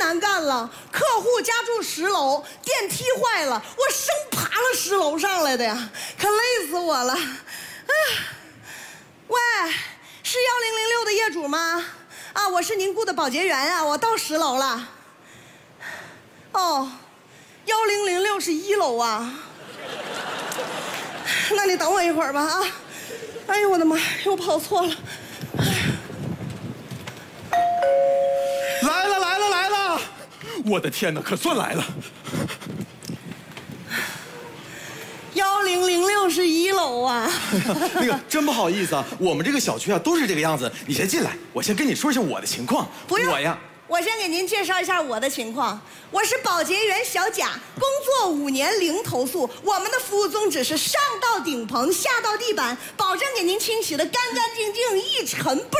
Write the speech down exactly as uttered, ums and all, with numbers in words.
难干了。客户家住十楼，电梯坏了，我生爬了十楼上来的呀，可累死我了。哎呀，喂，是幺零零六的业主吗？啊，我是您雇的保洁员啊，我到十楼了。哦，幺零零六是一楼啊。那你等我一会儿吧啊！哎呦我的妈，又跑错了。 来了来了来了！我的天哪，可算来了！ 幺零零六是一楼啊。 那个真不好意思啊，我们这个小区啊都是这个样子。你先进来，我先跟你说一下我的情况。 不用， 我呀， 我先给您介绍一下我的情况。我是保洁员小贾，工作五年零投诉。我们的服务宗旨是上到顶棚，下到地板，保证给您清洗的干干净净，一尘不